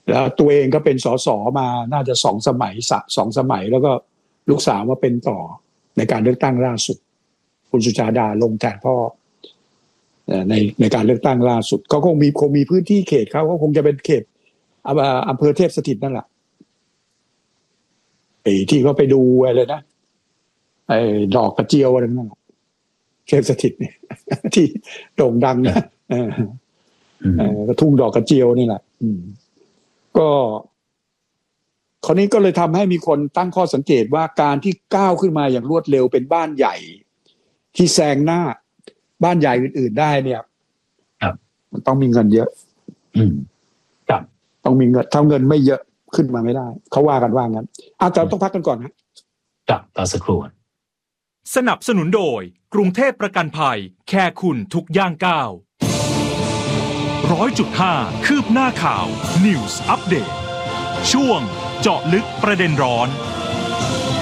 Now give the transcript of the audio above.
แล้วตัวเองก็เป็นสสมาน่าจะสองสมัยแล้วก็ลูกสาวมาเป็นต่อในการเลือกตั้งล่าสุดคุณสุชาดาลงแทนพ่อในการเลือกตั้งล่าสุดก็คงมีพื้นที่เขตเขาก็คงจะเป็นเขตอำเภอเทพสถิตนั่นแหละไอ้ที่เขาไปดูอะไรนะไอ้ดอกกระเจียวอะไรนั่นเทพสถิตเนี่ยที่โด่งดังนะกระทุ่งดอกกระเจียวนี่แหละก็คราวนี้ก็เลยทำให้มีคนตั้งข้อสังเกตว่าการที่ก้าวขึ้นมาอย่างรวดเร็วเป็นบ้านใหญ่ที่แซงหน้าบ้านใหญ่อื่นๆได้เนี่ยมันต้องมีเงินเยอะต้องมีเงินถ้าเงินไม่เยอะขึ้นมาไม่ได้เขาว่ากันว่างั้นแต่ต้องพักกันก่อนครับต่อสักครู่สนับสนุนโดยกรุงเทพประกันภัยแค่คุณทุกย่างก้าว 100.5 คืบหน้าข่าว News Update ช่วงเจาะลึกประเด็นร้อน